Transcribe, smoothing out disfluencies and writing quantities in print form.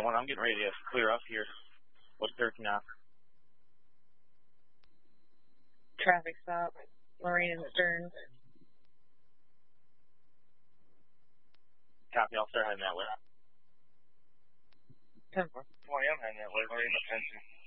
10-1, I'm getting ready to clear up here. What's 13 now? Traffic stop. Marine and Stearns. Copy, I'll start heading that way. 10-4. 20, I'm heading that way. Marine, attention.